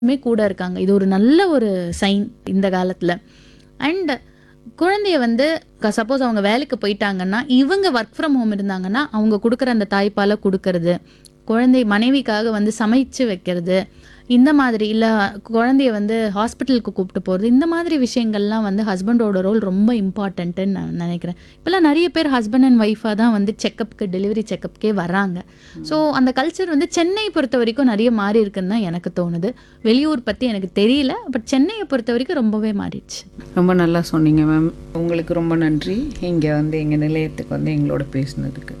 கூட இருக்காங்க. இது ஒரு நல்ல ஒரு சைன் இந்த காலத்துல. அண்ட் குழந்தைய வந்து சப்போஸ் அவங்க வேலைக்கு போயிட்டாங்கன்னா, இவங்க வொர்க் ஃப்ரம் ஹோம் இருந்தாங்கன்னா, அவங்க குடுக்குற அந்த தாய்ப்பால குடுக்கறது, குழந்தை மனைவிக்காக வந்து சமைச்சு வைக்கிறது, இந்த மாதிரி இல்ல குழந்தைய வந்து ஹாஸ்பிட்டலுக்கு கூப்பிட்டு போறது, இந்த மாதிரி விஷயங்கள்லாம் வந்து ஹஸ்பண்டோட ரோல் ரொம்ப இம்பார்ட்டன்ட்டுன்னு நான் நினைக்கிறேன். இப்பலாம் நெறைய பேர் ஹஸ்பண்ட் அண்ட் ஒய்ஃபா தான் வந்து செக்கப்க்கு டெலிவரி செக்கப்க்கே வர்றாங்க. ஸோ அந்த கல்ச்சர் வந்து சென்னை பொறுத்தவரைக்கும் நெறைய மாறி இருக்குன்னு தான் எனக்கு தோணுது. வெளியூர் பத்தி எனக்கு தெரியல. பட் சென்னைய பொறுத்தவரைக்கும் ரொம்பவே மாறிடுச்சு. ரொம்ப நல்லா சொன்னீங்க மேம். உங்களுக்கு ரொம்ப நன்றி. இங்கே வந்து எங்கள் நிலையத்துக்கு வந்து எங்களோட பேசினதுக்கு.